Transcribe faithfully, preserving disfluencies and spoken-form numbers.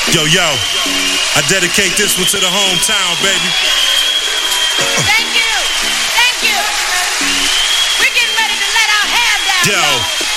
Yo, yo, I dedicate this one to the hometown, baby. Thank you, thank you. We're getting ready to let our hair down. Yo. Y'all.